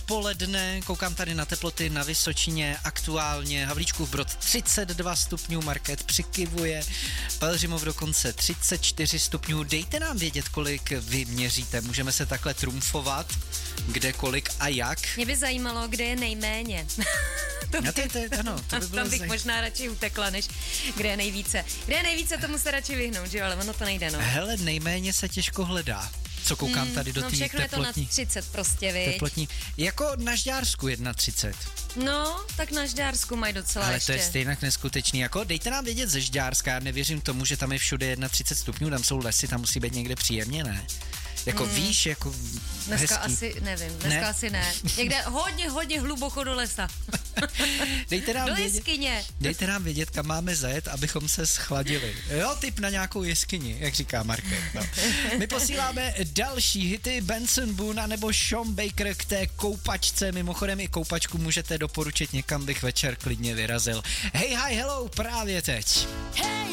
odpoledne, koukám tady na teploty na Vysočině, aktuálně Havlíčkův Brod 32 stupňů, Market přikivuje, Pelhřimov dokonce 34 stupňů. Dejte nám vědět, kolik vy měříte, můžeme se takhle trumfovat, kde, kolik a jak. Mě by zajímalo, kde je nejméně. To by tam bych možná radši utekla, než kde je nejvíce. Kde je nejvíce, tomu se radši vyhnout, že jo, ale ono to nejde, no. Hele, nejméně se těžko hledá. Co koukám tady do té teplotní. všechno je to nad 30 prostě, viď? Teplotní. Jako na Žďársku 31. No, tak na Žďársku mají docela ale ještě. To je stejně neskutečný. Jako dejte nám vědět ze Žďárska, já nevěřím tomu, že tam je všude 31 stupňů, tam jsou lesy, tam musí být někde příjemně, ne? Jako víš, jako dneska hezký. Asi, nevím, dneska asi ne. Někde hodně hluboko do lesa. Dejte nám vědět, kam máme zajet, abychom se schladili. Jo, tip na nějakou jeskyni, jak říká Market. No. My posíláme další hity Benson Boone nebo Sean Baker k té koupačce. Mimochodem i koupačku můžete doporučit někam, bych večer klidně vyrazil. Hey, hi, hello, právě teď. Hey!